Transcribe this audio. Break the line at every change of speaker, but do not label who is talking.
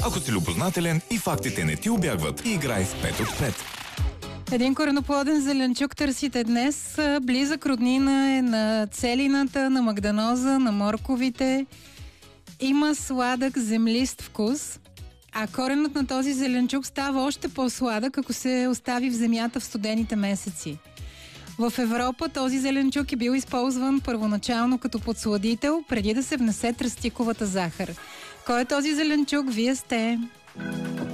Ако си любознателен и фактите не ти убягват, играй с 5 от 5.
Един кореноплоден зеленчук търсите днес. Близък роднина е на целината, на магданоза, на морковите. Има сладък землист вкус, а коренът на този зеленчук става още по-сладък, ако се остави в земята в студените месеци. В Европа този зеленчук е бил използван първоначално като подсладител, преди да се внесе тръстиковата захар. Кой е този зеленчук? Вие сте...